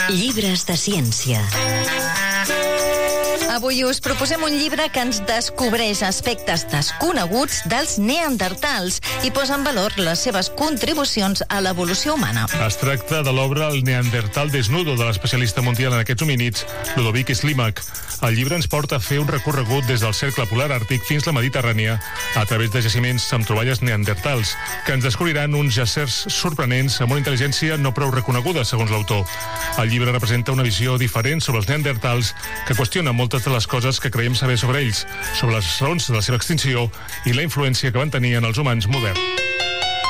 Llibres de ciència. Avui us proposem un llibre que ens descobreix aspectes desconeguts dels neandertals i posa en valor les seves contribucions a l'evolució humana. Es tracta de l'obra El Neandertal desnudo de l'especialista mundial en aquests homínids, Ludovic Slimak. El llibre ens porta a fer un recorregut des del cercle polar àrtic fins la Mediterrània a través de jaciments amb troballes neandertals, que ens descobriran uns jacers sorprenents amb una intel·ligència no prou reconeguda, segons l'autor. El llibre representa una visió diferent sobre els neandertals que qüestiona moltes de les coses que creiem saber sobre ells, sobre les raons de la seva extinció i la influència que van tenir en els humans moderns.